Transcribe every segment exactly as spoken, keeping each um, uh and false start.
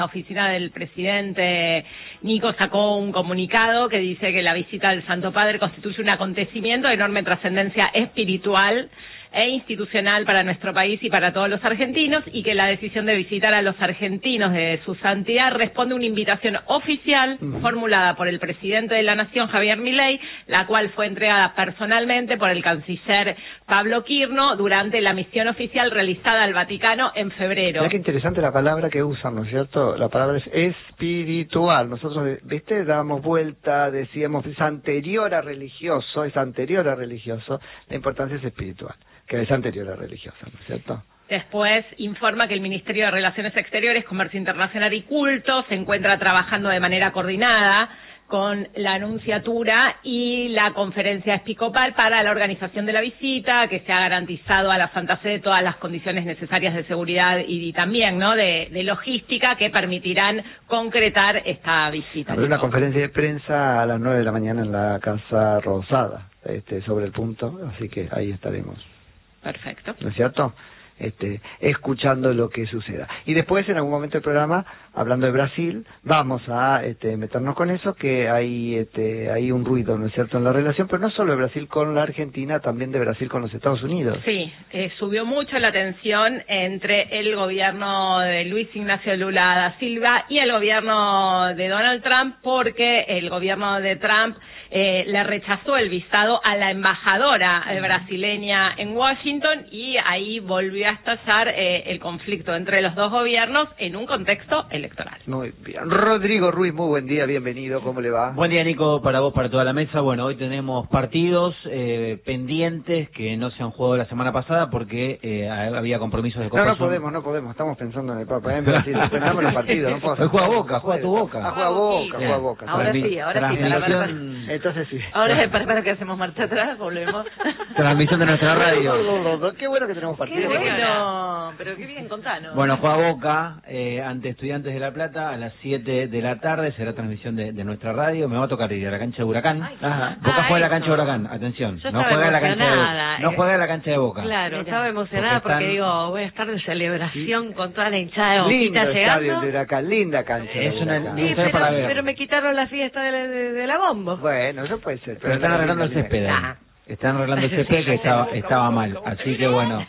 La oficina del presidente Nico sacó un comunicado que dice que la visita del Santo Padre constituye un acontecimiento de enorme trascendencia espiritual e institucional para nuestro país y para todos los argentinos, y que la decisión de visitar a los argentinos de su santidad responde a una invitación oficial uh-huh. formulada por el presidente de la Nación, Javier Milei, la cual fue entregada personalmente por el canciller Pablo Quirno durante la misión oficial realizada al Vaticano en febrero. Mira qué interesante la palabra que usan, ¿no es cierto? La palabra es espiritual. Nosotros, ¿viste? Damos vuelta, decíamos, es anterior a religioso, es anterior a religioso, la importancia es espiritual, que es anterior a religiosa, ¿no es cierto? Después informa que el Ministerio de Relaciones Exteriores, Comercio Internacional y Culto se encuentra trabajando de manera coordinada con la Nunciatura y la Conferencia Episcopal para la organización de la visita, que se ha garantizado a la Santa Sede todas las condiciones necesarias de seguridad y, y también, ¿no?, de, de logística que permitirán concretar esta visita. Habrá una conferencia de prensa a las nueve de la mañana en la Casa Rosada, este, sobre el punto, así que ahí estaremos. Perfecto. ¿No es cierto? Este, escuchando lo que suceda. Y después, en algún momento del programa, hablando de Brasil, vamos a este, meternos con eso, que hay este, hay un ruido, ¿no es cierto?, en la relación, pero no solo de Brasil con la Argentina, también de Brasil con los Estados Unidos. Sí, eh, subió mucho la tensión entre el gobierno de Luis Ignacio Lula da Silva y el gobierno de Donald Trump, porque el gobierno de Trump eh, le rechazó el visado a la embajadora eh, brasileña en Washington, y ahí volvió a estallar eh, el conflicto entre los dos gobiernos en un contexto electoral. Muy bien. Rodrigo Ruiz, muy buen día, bienvenido, ¿cómo le va? Buen día, Nico, para vos, para toda la mesa. Bueno, hoy tenemos partidos eh, pendientes que no se han jugado la semana pasada porque eh, había compromisos de Copa. No, no podemos, no podemos, estamos pensando en el Papa, en Brasil, esperamos los partidos, no puedo. Hoy juega Boca, juega tu Boca. Ah, juega Boca, juega Boca. Ahora sí, ahora sí, para, para, para. Entonces sí. Ahora para, para que hacemos marcha atrás, volvemos. Transmisión de nuestra radio. Qué bueno que tenemos partidos. Qué bueno, pero qué bien, contanos. Bueno, juega Boca eh, ante Estudiantes de La Plata a las siete de la tarde, será transmisión de, de nuestra radio. Me va a tocar ir a la cancha de Huracán. Ay, Ajá. Boca ah, juega en la eso. cancha de Huracán, atención. Yo no juega en la cancha de Boca. No eh. juega en la cancha de Boca. Claro, Mira. estaba emocionada porque, Porque están... digo, voy a estar de celebración sí. con toda la hinchada de Boquita lindo llegando. Estadio de Huracán, linda cancha. Es una Huracán. Sí, pero, para ver. pero me quitaron la fiesta de la, de, de la bombo. Bueno, eso puede ser. Pero están arreglando el césped. Ah. Están arreglando el césped que estaba, estaba mal. Así que bueno,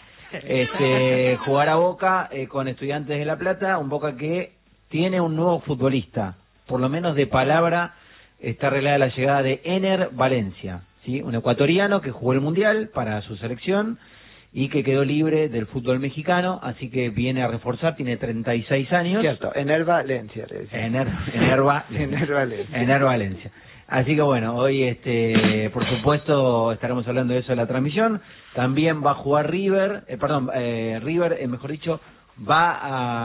este jugar a Boca eh, con Estudiantes de La Plata, un Boca que tiene un nuevo futbolista, por lo menos de palabra está arreglada la llegada de Ener Valencia, ¿sí? Un ecuatoriano que jugó el Mundial para su selección y que quedó libre del fútbol mexicano, así que viene a reforzar, tiene treinta y seis años. Cierto, Ener Valencia. Le decía. Ener, Ener, Va- Ener Valencia. Ener Valencia. Así que bueno, hoy este, por supuesto estaremos hablando de eso en la transmisión. También va a jugar River, eh, perdón, eh, River, eh, mejor dicho, va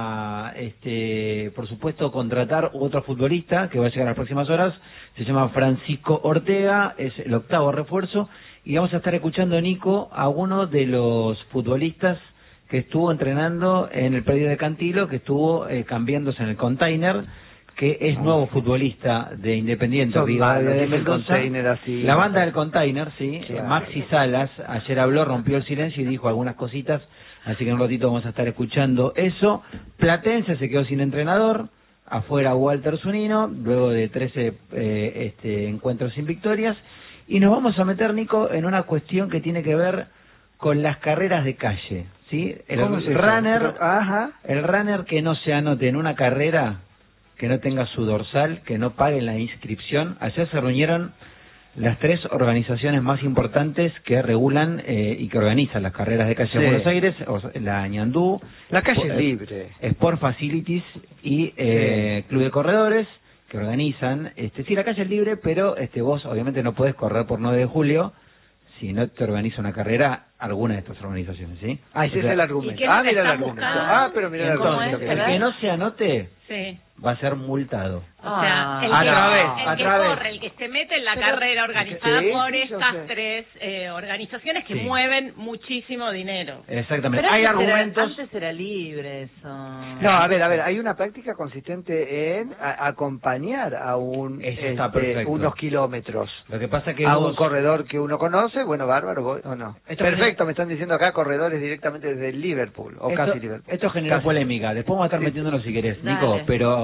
a, este, por supuesto, contratar otro futbolista que va a llegar en las próximas horas. Se llama Francisco Ortega, es el octavo refuerzo, y vamos a estar escuchando, Nico, a uno de los futbolistas que estuvo entrenando en el predio de Cantilo, que estuvo eh, cambiándose en el container, que es nuevo futbolista de Independiente Rivadavia de Mendoza. Así, La banda del container, sí, claro. Maxi Salas, ayer habló, rompió el silencio y dijo algunas cositas, así que en un ratito vamos a estar escuchando eso. Platense se quedó sin entrenador, afuera Walter Zunino, luego de trece eh, este, encuentros sin victorias, y nos vamos a meter, Nico, en una cuestión que tiene que ver con las carreras de calle, ¿sí? El runner, Pero, ajá. el runner que no se anote en una carrera, que no tenga su dorsal, que no pague la inscripción. Ayer se reunieron las tres organizaciones más importantes que regulan eh, y que organizan las carreras de calle sí. en Buenos Aires, o sea, la Ñandú, La calle Sport, es libre. Sport Facilities y eh, sí. Club de Corredores, que organizan. Este, sí, la calle es libre, pero este, vos obviamente no podés correr por nueve de julio si no te organiza una carrera alguna de estas organizaciones, ¿sí? Ah, ese o sea, es el argumento. ¿Y Ah, qué mira el están argumento. buscando? Ah, pero mira el Entonces, argumento. el que no se anote Sí. va a ser multado. O sea, el a que, través, el a que través. corre, el que se mete en la Pero, carrera organizada sí, por yo estas sé. tres eh, organizaciones que Sí. mueven muchísimo dinero. Exactamente. Pero Hay antes era- argumentos. antes era libre eso. No, a ver, a ver, hay una práctica consistente en a- acompañar a un Eso está este, perfecto. unos kilómetros Lo que pasa que a vos- un corredor que uno conoce, bueno, bárbaro, voy- o no. Esto Perfecto, me están diciendo acá corredores directamente desde Liverpool, o esto, casi Liverpool. esto genera Casi. polémica. Después vamos a estar Sí. metiéndonos si querés, Dale. Nico, pero